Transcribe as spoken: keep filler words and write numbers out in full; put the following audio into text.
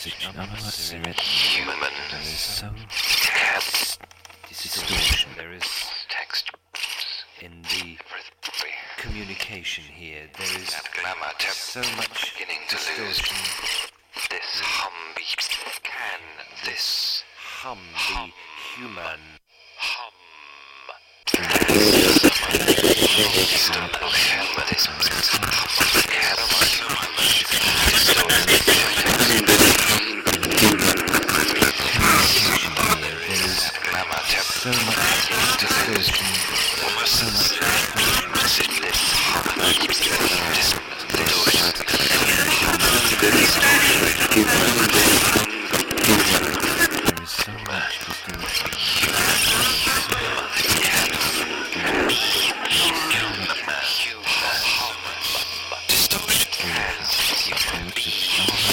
message unless there is human. There is so Cats. distortion. There is Text. in the communication here. There is That glamour temp so much beginning to lose. distortion. This hum be. Can this Hum be human. hum? This distorted human is can glamour temp So much distortion. almost So much this hum There is so much distortion. Distortion.